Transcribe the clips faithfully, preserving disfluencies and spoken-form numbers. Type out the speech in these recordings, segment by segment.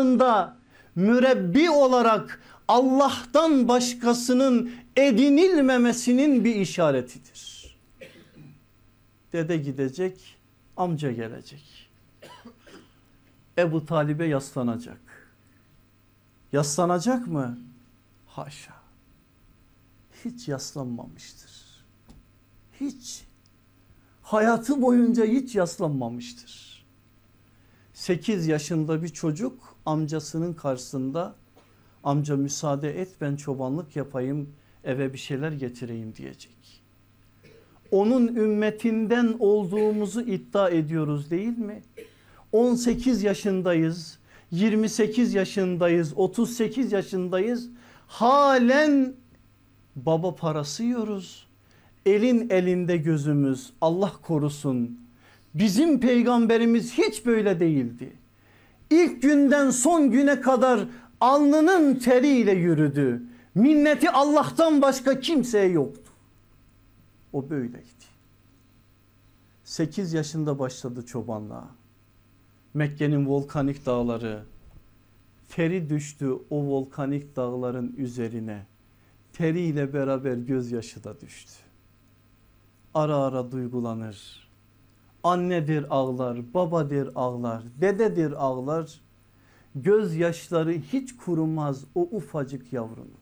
aslında mürebbi olarak Allah'tan başkasının edinilmemesinin bir işaretidir. Dede gidecek, amca gelecek. Ebu Talib'e yaslanacak. Yaslanacak mı? Haşa. Hiç yaslanmamıştır. Hiç. Hayatı boyunca hiç yaslanmamıştır. sekiz yaşında bir çocuk amcasının karşısında, amca müsaade et ben çobanlık yapayım, eve bir şeyler getireyim diyecek. Onun ümmetinden olduğumuzu iddia ediyoruz değil mi? on sekiz yaşındayız, yirmi sekiz yaşındayız, otuz sekiz yaşındayız. Halen baba parası yiyoruz. Elin elinde gözümüz, Allah korusun. Bizim peygamberimiz hiç böyle değildi. İlk günden son güne kadar alnının teriyle yürüdü. Minneti Allah'tan başka kimseye yoktu. O böyleydi. sekiz yaşında başladı çobanlığa. Mekke'nin volkanik dağları, teri düştü o volkanik dağların üzerine. Teriyle beraber gözyaşı da düştü. Ara ara duygulanır. Annedir ağlar, babadır ağlar, dededir ağlar. Gözyaşları hiç kurumaz o ufacık yavrunun.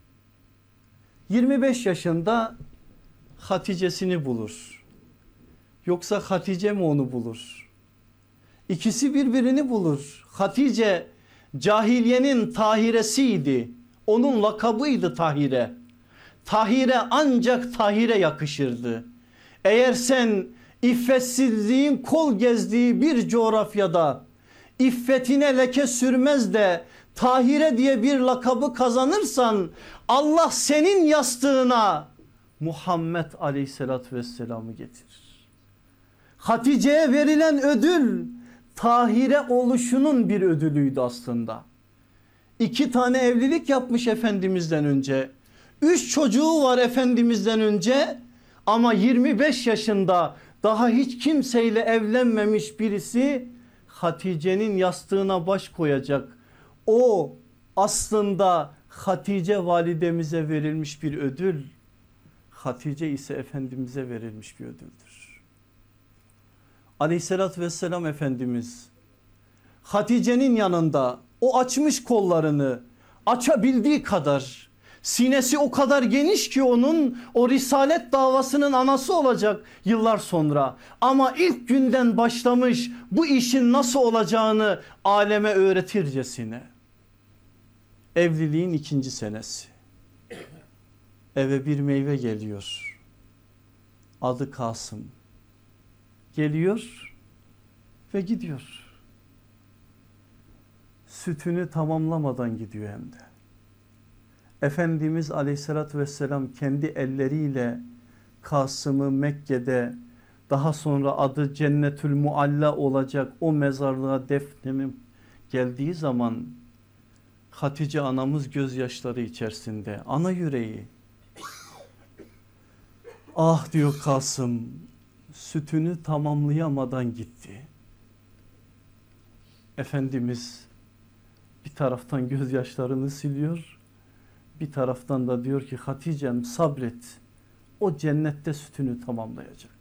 yirmi beş yaşında Hatice'sini bulur. Yoksa Hatice mi onu bulur? İkisi birbirini bulur. Hatice cahiliyenin tahiresiydi. Onun lakabıydı Tahire. Tahire ancak Tahire yakışırdı. Eğer sen iffetsizliğin kol gezdiği bir coğrafyada iffetine leke sürmez de Tahire diye bir lakabı kazanırsan Allah senin yastığına Muhammed Aleyhisselatü Vesselam'ı getirir. Hatice'ye verilen ödül Tahire oluşunun bir ödülüydü aslında. İki tane evlilik yapmış Efendimiz'den önce. Üç çocuğu var Efendimiz'den önce ama yirmi beş yaşında daha hiç kimseyle evlenmemiş birisi Hatice'nin yastığına baş koyacak. O aslında Hatice validemize verilmiş bir ödül. Hatice ise Efendimiz'e verilmiş bir ödüldür. Aleyhissalatü vesselam Efendimiz Hatice'nin yanında o açmış kollarını açabildiği kadar, sinesi o kadar geniş ki onun o risalet davasının anası olacak yıllar sonra. Ama ilk günden başlamış bu işin nasıl olacağını aleme öğretircesine. Evliliğin ikinci senesi. Eve bir meyve geliyor. Adı Kasım. Geliyor ve gidiyor. Sütünü tamamlamadan gidiyor hem de. Efendimiz Aleyhisselatü Vesselam kendi elleriyle Kasım'ı Mekke'de, daha sonra adı Cennetül Mualla olacak o mezarlığa defnemim geldiği zaman Hatice anamız gözyaşları içerisinde, ana yüreği. Ah diyor Kasım, sütünü tamamlayamadan gitti. Efendimiz bir taraftan gözyaşlarını siliyor, bir taraftan da diyor ki Hatice'm sabret, o cennette sütünü tamamlayacak.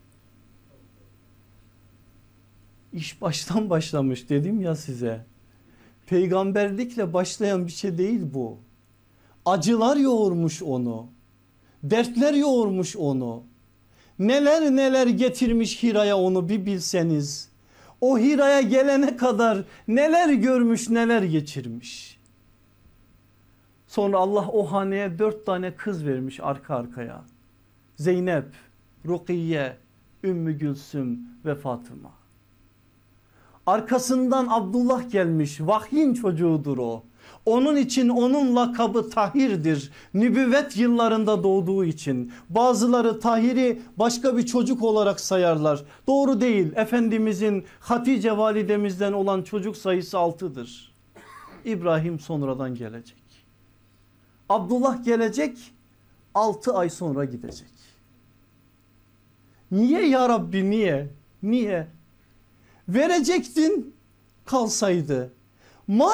İş baştan başlamış dedim ya size. Peygamberlikle başlayan bir şey değil bu. Acılar yoğurmuş onu. Dertler yoğurmuş onu. Neler neler getirmiş Hira'ya onu bir bilseniz. O Hira'ya gelene kadar neler görmüş neler geçirmiş. Sonra Allah o haneye dört tane kız vermiş arka arkaya. Zeynep, Rukiye, Ümmü Gülsüm ve Fatıma. Arkasından Abdullah gelmiş, vahyin çocuğudur o. Onun için onun lakabı Tahir'dir. Nübüvvet yıllarında doğduğu için. Bazıları Tahir'i başka bir çocuk olarak sayarlar. Doğru değil. Efendimizin Hatice validemizden olan çocuk sayısı altıdır. İbrahim sonradan gelecek. Abdullah gelecek, altı ay sonra gidecek. Niye ya Rabbi niye? Niye? Verecektin kalsaydı.